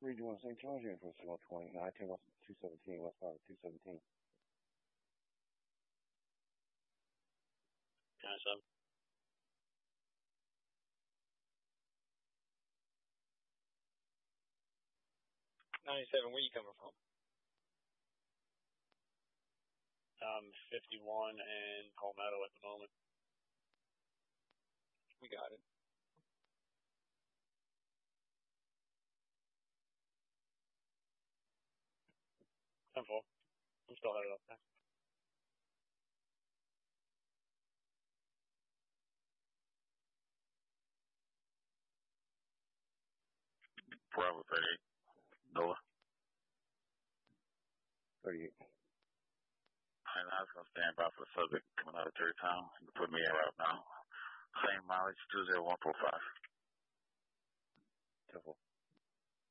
Regional St. George Air Force 120. 910 West 217, westbound 217. 97. 97, where you coming from? 51 and Palmetto at the moment. We got it. I'm full. I'm still headed up there. Bravo 38. Noah. 38. And I was going to stand by for the subject coming out of Terrytown. You can put me in right now. Same mileage, 20145.